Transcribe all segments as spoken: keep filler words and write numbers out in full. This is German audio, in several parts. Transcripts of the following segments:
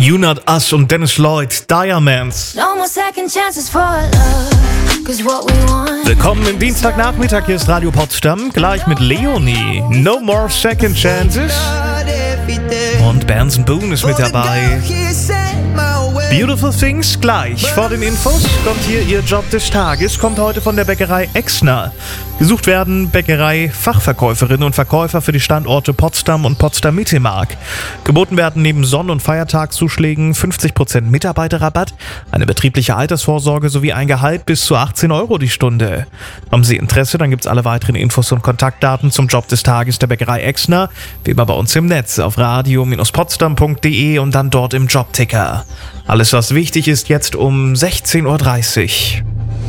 You Not Us und Dennis Lloyd, Diamonds. No more second chances for love, 'cause what we want. Willkommen im Dienstagnachmittag, hier ist Radio Potsdam, gleich mit Leonie. No More Second Chances. Und Benson Boone ist mit dabei. Beautiful Things gleich. Vor den Infos kommt hier Ihr Job des Tages. Kommt heute von der Bäckerei Exner. Gesucht werden Bäckerei-Fachverkäuferinnen und Verkäufer für die Standorte Potsdam und Potsdam-Mittelmark. Geboten werden neben Sonn- und Feiertagszuschlägen fünfzig Prozent Mitarbeiterrabatt, eine betriebliche Altersvorsorge sowie ein Gehalt bis zu achtzehn Euro die Stunde. Haben Sie Interesse, dann gibt's alle weiteren Infos und Kontaktdaten zum Job des Tages der Bäckerei Exner, wie immer bei uns im Netz auf radio potsdam punkt de und dann dort im Jobticker. Alles, was wichtig ist, jetzt um sechzehn Uhr dreißig.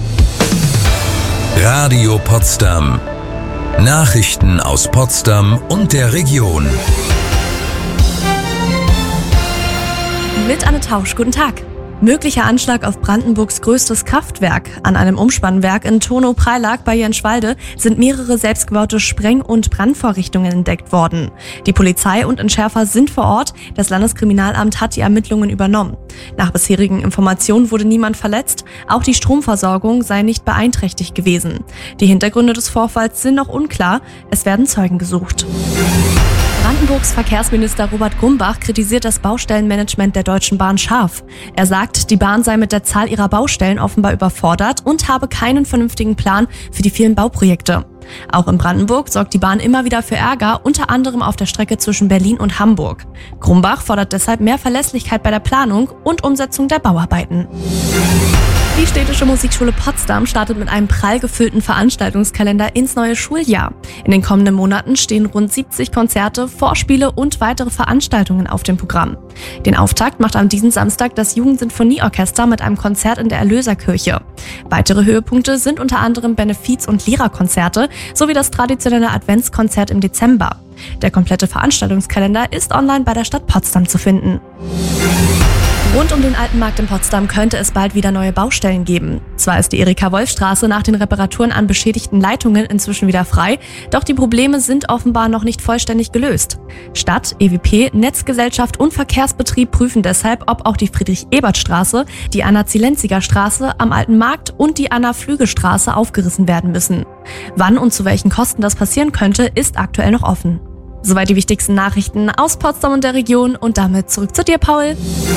Radio Potsdam. Nachrichten aus Potsdam und der Region. Mit Anne Tausch, guten Tag. Möglicher Anschlag auf Brandenburgs größtes Kraftwerk. An einem Umspannwerk in Turnow-Preilack bei Jenschwalde sind mehrere selbstgebaute Spreng- und Brandvorrichtungen entdeckt worden. Die Polizei und Entschärfer sind vor Ort. Das Landeskriminalamt hat die Ermittlungen übernommen. Nach bisherigen Informationen wurde niemand verletzt. Auch die Stromversorgung sei nicht beeinträchtigt gewesen. Die Hintergründe des Vorfalls sind noch unklar. Es werden Zeugen gesucht. Brandenburgs Verkehrsminister Robert Grumbach kritisiert das Baustellenmanagement der Deutschen Bahn scharf. Er sagt, die Bahn sei mit der Zahl ihrer Baustellen offenbar überfordert und habe keinen vernünftigen Plan für die vielen Bauprojekte. Auch in Brandenburg sorgt die Bahn immer wieder für Ärger, unter anderem auf der Strecke zwischen Berlin und Hamburg. Grumbach fordert deshalb mehr Verlässlichkeit bei der Planung und Umsetzung der Bauarbeiten. Die Städtische Musikschule Potsdam startet mit einem prall gefüllten Veranstaltungskalender ins neue Schuljahr. In den kommenden Monaten stehen rund siebzig Konzerte, Vorspiele und weitere Veranstaltungen auf dem Programm. Den Auftakt macht am diesen Samstag das Jugendsinfonieorchester mit einem Konzert in der Erlöserkirche. Weitere Höhepunkte sind unter anderem Benefiz- und Lehrerkonzerte sowie das traditionelle Adventskonzert im Dezember. Der komplette Veranstaltungskalender ist online bei der Stadt Potsdam zu finden. Rund um den Alten Markt in Potsdam könnte es bald wieder neue Baustellen geben. Zwar ist die Erika-Wolf-Straße nach den Reparaturen an beschädigten Leitungen inzwischen wieder frei, doch die Probleme sind offenbar noch nicht vollständig gelöst. Stadt, E W P, Netzgesellschaft und Verkehrsbetrieb prüfen deshalb, ob auch die Friedrich-Ebert-Straße, die Anna-Zilenziger-Straße am Alten Markt und die Anna-Flüge-Straße aufgerissen werden müssen. Wann und zu welchen Kosten das passieren könnte, ist aktuell noch offen. Soweit die wichtigsten Nachrichten aus Potsdam und der Region und damit zurück zu dir, Paul.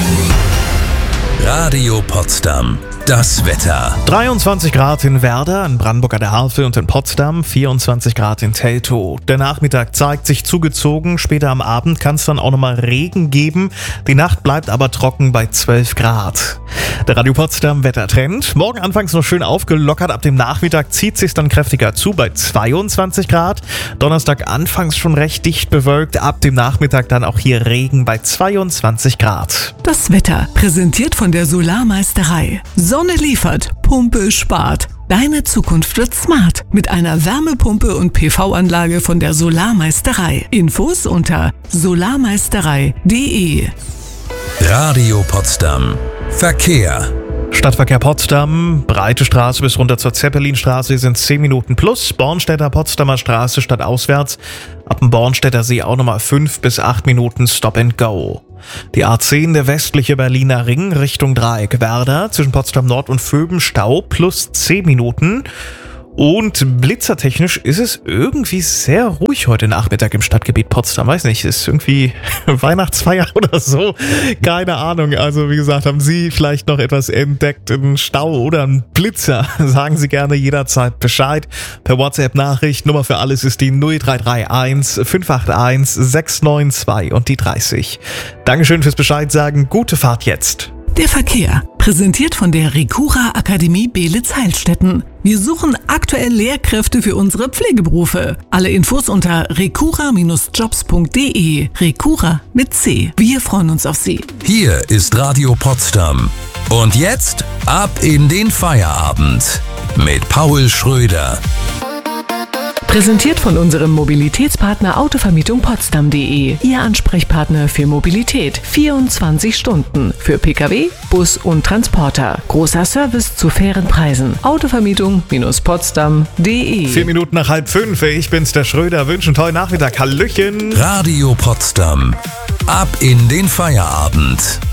Radio Potsdam. Das Wetter. dreiundzwanzig Grad in Werder, in Brandenburg an der Havel und in Potsdam, vierundzwanzig Grad in Teltow. Der Nachmittag zeigt sich zugezogen, später am Abend kann es dann auch nochmal Regen geben. Die Nacht bleibt aber trocken bei zwölf Grad. Der Radio Potsdam Wettertrend. Morgen anfangs noch schön aufgelockert, ab dem Nachmittag zieht sich dann kräftiger zu bei zweiundzwanzig Grad. Donnerstag anfangs schon recht dicht bewölkt, ab dem Nachmittag dann auch hier Regen bei zweiundzwanzig Grad. Das Wetter präsentiert von der Solarmeisterei. Sonne liefert, Pumpe spart. Deine Zukunft wird smart mit einer Wärmepumpe und P V-Anlage von der Solarmeisterei. Infos unter solarmeisterei punkt de. Radio Potsdam. Verkehr. Stadtverkehr Potsdam, Breite Straße bis runter zur Zeppelinstraße sind zehn Minuten plus. Bornstädter Potsdamer Straße stadtauswärts. Ab dem Bornstädter See auch nochmal fünf bis acht Minuten Stop and Go. Die A zehn, der westliche Berliner Ring, Richtung Dreieck Werder, zwischen Potsdam Nord und Vöben Stau plus zehn Minuten. Und blitzertechnisch ist es irgendwie sehr ruhig heute Nachmittag im Stadtgebiet Potsdam. Weiß nicht, ist irgendwie Weihnachtsfeier oder so. Keine Ahnung. Also wie gesagt, haben Sie vielleicht noch etwas entdeckt, einen Stau oder einen Blitzer? Sagen Sie gerne jederzeit Bescheid. Per WhatsApp-Nachricht. Nummer für alles ist die null drei drei eins fünf acht eins sechs neun zwei und die dreißig. Dankeschön fürs Bescheid sagen. Gute Fahrt jetzt. Der Verkehr, präsentiert von der Recura Akademie Beelitz-Heilstätten. Wir suchen aktuell Lehrkräfte für unsere Pflegeberufe. Alle Infos unter recura Bindestrich jobs punkt de. Recura mit C. Wir freuen uns auf Sie. Hier ist Radio Potsdam. Und jetzt ab in den Feierabend mit Paul Schröder. Präsentiert von unserem Mobilitätspartner Autovermietung Potsdam punkt de. Ihr Ansprechpartner für Mobilität. vierundzwanzig Stunden. Für Pkw, Bus und Transporter. Großer Service zu fairen Preisen. Autovermietung Potsdam punkt de. Vier Minuten nach halb fünf. Ich bin's, der Schröder. Wünsche einen tollen Nachmittag. Hallöchen. Radio Potsdam. Ab in den Feierabend.